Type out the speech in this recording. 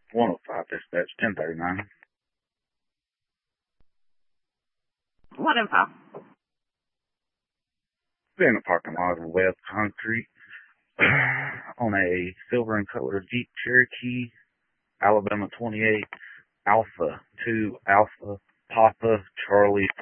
105 dispatch, 1039. What info? Been in the parking lot of West Concrete on a silver and color Jeep Cherokee, Alabama 28, Alpha 2, Alpha, Papa, Charlie,